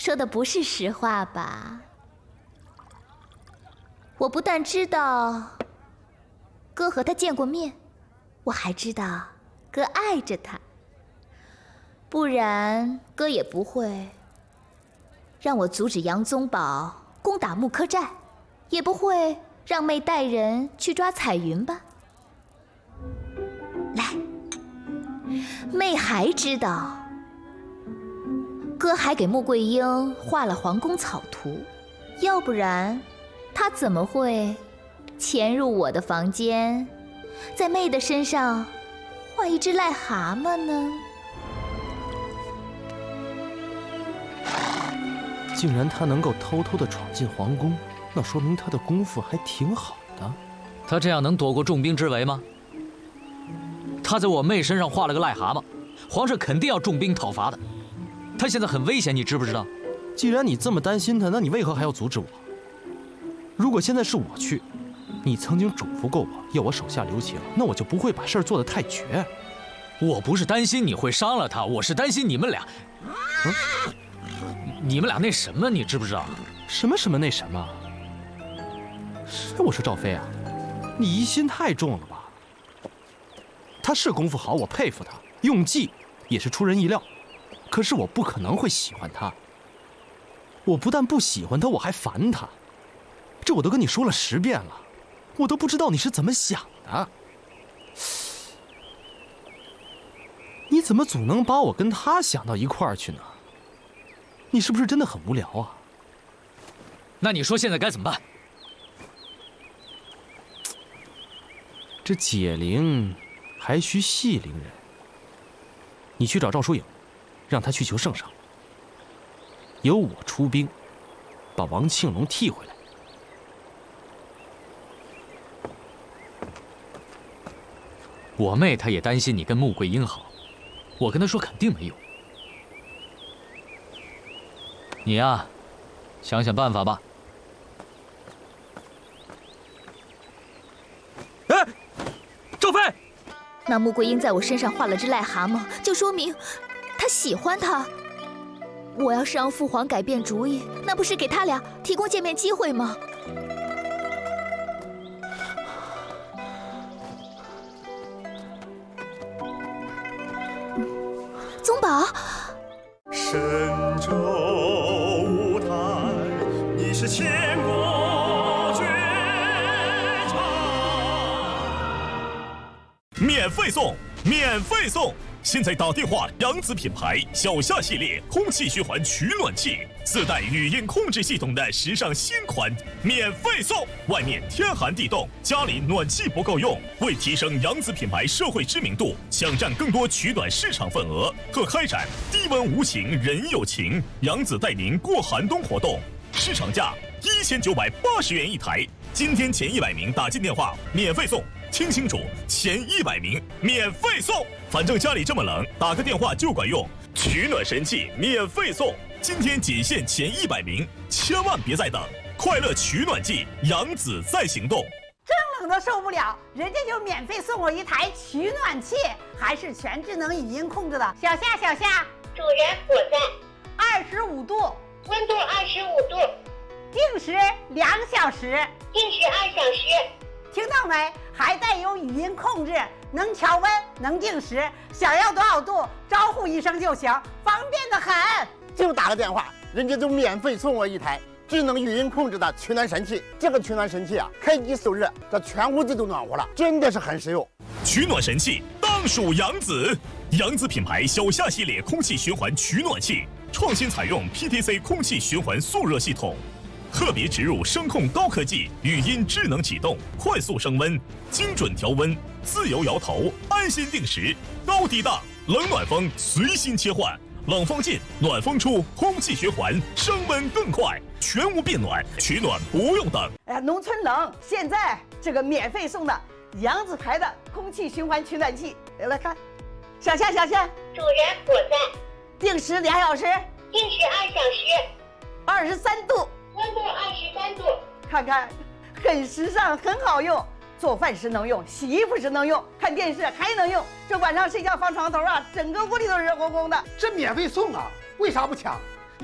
说的不是实话吧？我不但知道哥和他见过面，我还知道哥爱着他。不然哥也不会让我阻止杨宗保攻打木柯寨，也不会让妹带人去抓彩云吧。来，妹还知道哥还给穆桂英画了皇宫草图，要不然他怎么会潜入我的房间，在妹的身上画一只癞蛤蟆呢？ 竟然他能够偷偷地闯进皇宫，那说明他的功夫还挺好的。 他这样能躲过重兵之围吗？他在我妹身上画了个癞蛤蟆，皇上肯定要重兵讨伐的。他现在很危险，你知不知道？ 既然你这么担心他，那你为何还要阻止我？如果现在是我去，你曾经嘱咐过我要我手下留情，那我就不会把事儿做得太绝。 我不是担心你会伤了他，我是担心你们俩。你们俩那什么，你知不知道？ 什么那什么？我说赵飞啊，你疑心太重了吧？他是功夫好，我佩服他，用计也是出人意料。可是我不可能会喜欢他。我不但不喜欢他，我还烦他。这我都跟你说了10遍了，我都不知道你是怎么想的。你怎么总能把我跟他想到一块儿去呢？你是不是真的很无聊啊？ 那你说现在该怎么办？ 这解铃还需系铃人。你去找赵疏影，让他去求圣上，由我出兵，把王庆龙替回来。 我妹她也担心你跟穆桂英好，我跟她说肯定没用。你呀，想想办法吧。 哎，赵飞， 那穆桂英在我身上画了只癞蛤蟆，就说明她喜欢他。我要是让父皇改变主意，那不是给他俩提供见面机会吗？宗保， 神州舞台，你是千国绝唱。免费送，免费送！现在打电话，扬子品牌小夏系列空气循环取暖器，自带语音控制系统的时尚新款，免费送！外面天寒地冻，家里暖气不够用，为提升扬子品牌社会知名度，抢占更多取暖市场份额，特开展低温无情人有情，扬子带您过寒冬活动，市场价1980元一台，今天前100名打进电话免费送。听清楚，前100名免费送，反正家里这么冷，打个电话就管用。取暖神器免费送，今天仅限前100名，千万别再等！快乐取暖季，扬子在行动。 真冷都受不了，人家就免费送我一台取暖器，还是全智能语音控制的。小夏， 主人我在。 25度， 温度25度， 定时2小时， 定时2小时。 听到没？还带有语音控制，能调温，能定时，想要多少度，招呼一声就行，方便得很。 就打个电话，人家就免费送我一台智能语音控制的取暖神器。这个取暖神器啊，开机就热，这全屋子都暖和了，真的是很实用。 取暖神器当属扬子，扬子品牌小夏系列空气循环取暖器，创新采用 PTC 空气循环速热系统。特别植入声控高科技，语音智能启动，快速升温，精准调温，自由摇头，安心定时，高低档，冷暖风随心切换，冷风进，暖风出，空气循环，升温更快，全屋变暖，取暖不用等。 哎呀，农村冷，现在这个免费送的扬子牌的空气循环取暖器，来看，小夏， 主人我在。 定时2小时， 定时2小时 ，23度。 温度23度， 看看，很时尚，很好用。做饭时能用，洗衣服时能用，看电视还能用。这晚上睡觉放床头啊，整个屋里都热烘烘的。 这免费送啊，为啥不抢？